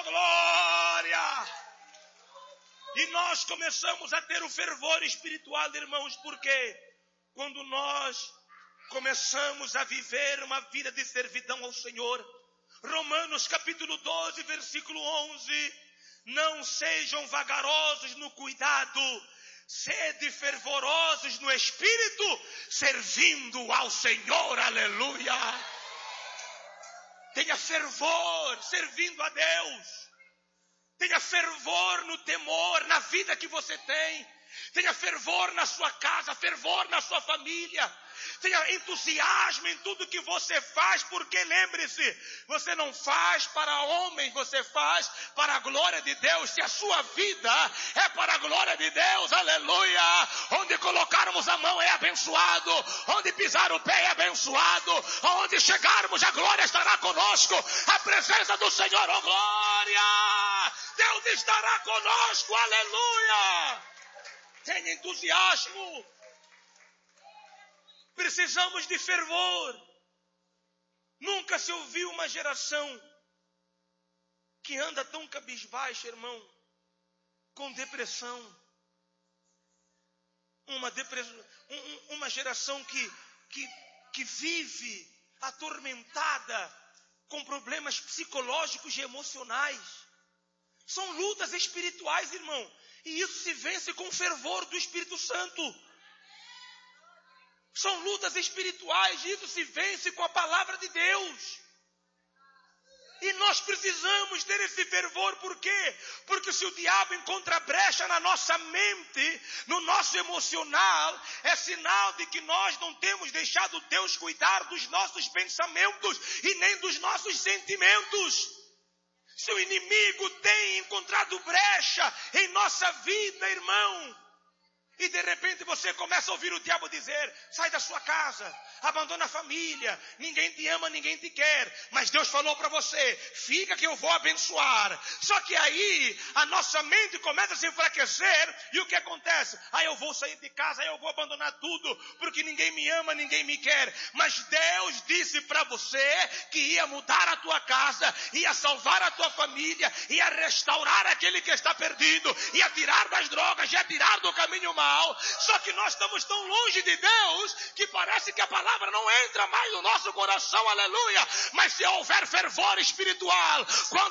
Oh, glória! E nós começamos a ter o fervor espiritual, irmãos, porque quando nós começamos a viver uma vida de servidão ao Senhor, Romanos capítulo 12, versículo 11, não sejam vagarosos no cuidado, sede fervorosos no Espírito, servindo ao Senhor, aleluia. Tenha fervor servindo a Deus. Tenha fervor no temor, na vida que você tem. Tenha fervor na sua casa, fervor na sua família. Tenha entusiasmo em tudo que você faz, porque lembre-se, você não faz para homens, você faz para a glória de Deus. Se a sua vida é para a glória de Deus, aleluia, onde colocarmos a mão é abençoado, onde pisar o pé é abençoado, onde chegarmos a glória estará conosco, a presença do Senhor, oh glória, Deus estará conosco, aleluia. Tenha entusiasmo. Precisamos de fervor. Nunca se ouviu uma geração que anda tão cabisbaixa, irmão, com depressão. Uma geração que vive atormentada com problemas psicológicos e emocionais. São lutas espirituais, irmão. E isso se vence com o fervor do Espírito Santo. São lutas espirituais, e isso se vence com a palavra de Deus. E nós precisamos ter esse fervor, por quê? Porque se o diabo encontra brecha na nossa mente, no nosso emocional, é sinal de que nós não temos deixado Deus cuidar dos nossos pensamentos e nem dos nossos sentimentos. Se o inimigo tem encontrado brecha em nossa vida, irmão, e de repente você começa a ouvir o diabo dizer: sai da sua casa, abandona a família, ninguém te ama, ninguém te quer, mas Deus falou para você, fica que eu vou abençoar. Só que aí a nossa mente começa a se enfraquecer, e o que acontece? Aí eu vou sair de casa, aí eu vou abandonar tudo, porque ninguém me ama, ninguém me quer. Mas Deus disse para você que ia mudar a tua casa, ia salvar a tua família, ia restaurar aquele que está perdido, ia tirar das drogas, ia tirar do caminho mal. Só que nós estamos tão longe de Deus que parece que a palavra não entra mais no nosso coração, aleluia. Mas se houver fervor espiritual, quando